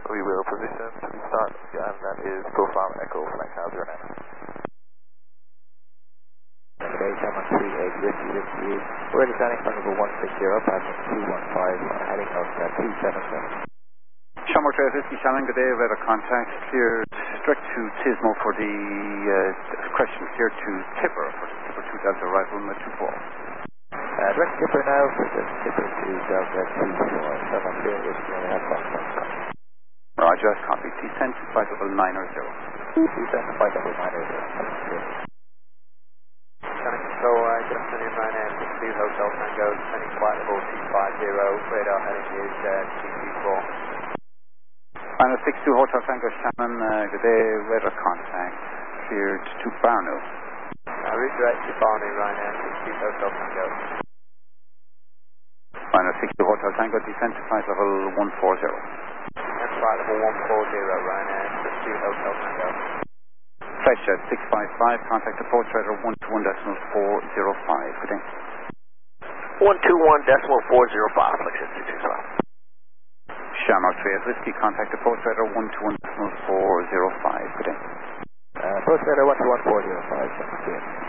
We will position to the start, and that is profile Echo Flight Tower 09. Okay, Shamrock 38, Whiskey. We're descending from number 160, passing 215, heading out at 277. Shamrock 38, Whiskey, Shannon, good day, radar contact, cleared direct to Tismo for the question, cleared to Tipper for Tipper 2 Delta arrival number 24. Direct Tipper now, for the Tipper 2 Delta 24, Shamrock 38, Whiskey, and we have Foxtrot. Roger, copy, descent to flight level 900. Descent to flight level 900. Shannon Control, good afternoon, Ryanair 62 Hotel Tango, descending flight level 250, radar heading is TC4. Ryanair 62 Hotel Tango, Shannon, good day, radar contact, cleared to Barno. Redirect to Barno, Ryanair 62 Hotel Tango. Ryanair 62 Hotel Tango, descent to flight level 140. And flight level 140, Ryanair 62 Hotel Tango. Flightjet 655, contact approach radar 121.405. Good day. 121.405, Flightjet 665. Shamrock 38 Whiskey, contact approach radar 121.405. Good day. Approach radar 121.405, Shamrock 38.